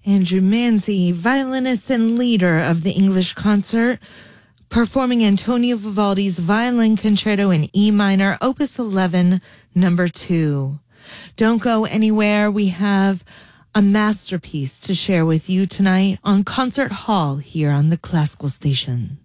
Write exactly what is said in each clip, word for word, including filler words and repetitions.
Andrew Manzi, violinist and leader of the English Concert, performing Antonio Vivaldi's Violin Concerto in E minor, Opus eleven, number two. Don't go anywhere. We have a masterpiece to share with you tonight on Concert Hall here on the Classical Station.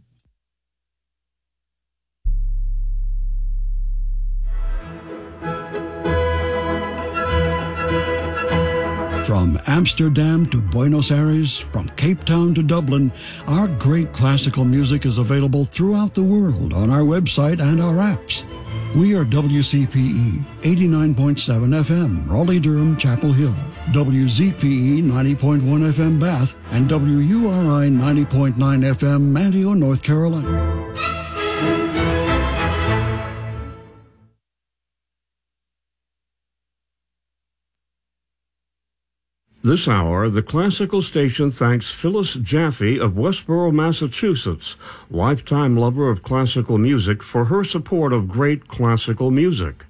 From Amsterdam to Buenos Aires, from Cape Town to Dublin, our great classical music is available throughout the world on our website and our apps. We are W C P E eighty-nine point seven F M, Raleigh-Durham, Chapel Hill, W Z P E ninety point one F M, Bath, and W U R I ninety point nine F M, Manteo, North Carolina. This hour, the Classical Station thanks Phyllis Jaffe of Westborough, Massachusetts, lifetime lover of classical music, for her support of great classical music.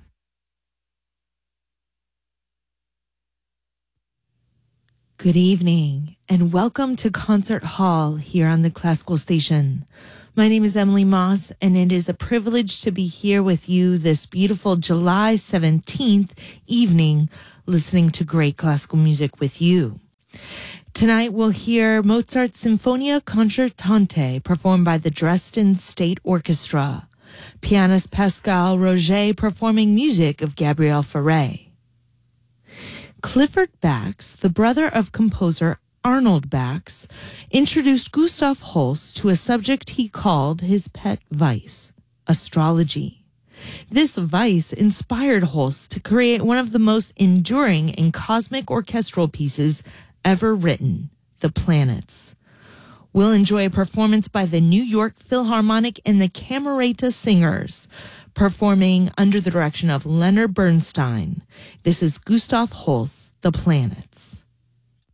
Good evening, and welcome to Concert Hall here on the Classical Station. My name is Emily Moss, and it is a privilege to be here with you this beautiful July seventeenth evening, listening to great classical music with you. Tonight we'll hear Mozart's Sinfonia Concertante performed by the Dresden State Orchestra. Pianist Pascal Roger performing music of Gabriel Fauré. Clifford Bax, the brother of composer Arnold Bax, introduced Gustav Holst to a subject he called his pet vice, astrology. This vice inspired Holst to create one of the most enduring and cosmic orchestral pieces ever written, The Planets. We'll enjoy a performance by the New York Philharmonic and the Camerata Singers, performing under the direction of Leonard Bernstein. This is Gustav Holst's The Planets.